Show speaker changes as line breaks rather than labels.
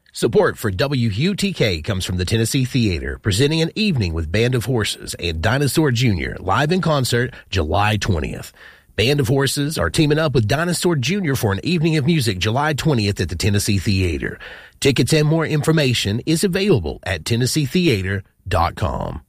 Support for WUTK comes from the Tennessee Theater, presenting an evening with Band of Horses and Dinosaur Jr. live in concert July 20th. Band of Horses are teaming up with Dinosaur Jr. for an evening of music July 20th at the Tennessee Theater. Tickets and more information is available at TennesseeTheater.com.